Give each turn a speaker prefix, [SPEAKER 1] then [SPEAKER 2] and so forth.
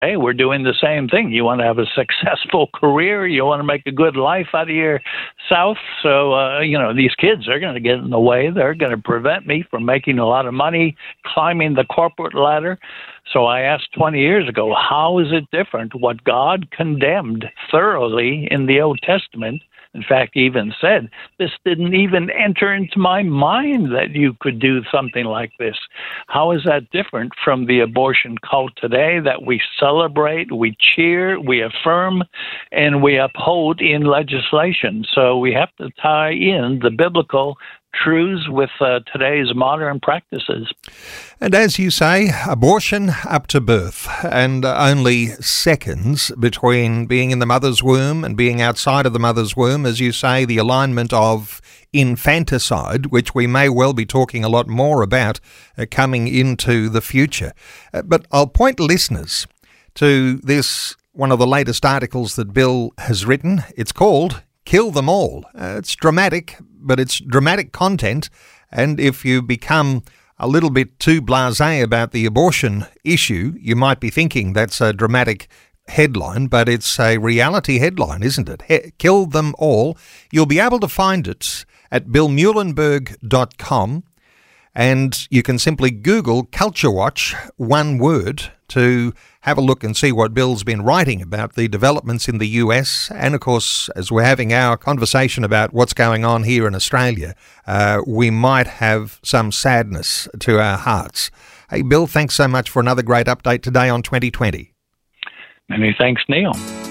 [SPEAKER 1] hey, we're doing the same thing. You want to have a successful career. You want to make a good life out of yourself. So, these kids are going to get in the way. They're going to prevent me from making a lot of money, climbing the corporate ladder. So I asked 20 years ago, how is it different? What God condemned thoroughly in the Old Testament, in fact, he even said, this didn't even enter into my mind that you could do something like this. How is that different from the abortion cult today that we celebrate, we cheer, we affirm, and we uphold in legislation? So we have to tie in the biblical truths with today's modern practices.
[SPEAKER 2] And as you say, abortion up to birth, and only seconds between being in the mother's womb and being outside of the mother's womb. As you say, the alignment of infanticide, which we may well be talking a lot more about coming into the future. But I'll point listeners to this, one of the latest articles that Bill has written. It's called Kill Them All. It's dramatic, but it's dramatic content, and if you become a little bit too blasé about the abortion issue, you might be thinking that's a dramatic headline, but it's a reality headline, isn't it? Kill Them All. You'll be able to find it at billmuhlenberg.com, and you can simply Google Culture Watch, one word, to have a look and see what Bill's been writing about the developments in the US. And of course, as we're having our conversation about what's going on here in Australia, we might have some sadness to our hearts. Hey, Bill, thanks so much for another great update today on 2020.
[SPEAKER 1] Many thanks, Neil.